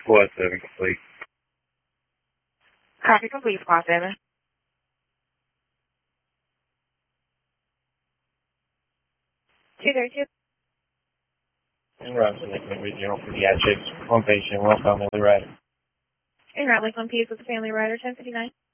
Squad 7 complete. Copy complete, Squad 7. 232. En route to Lakeland Regional Pediatrics. One patient, one family rider. En route Lakeland Peds with the family rider 1059.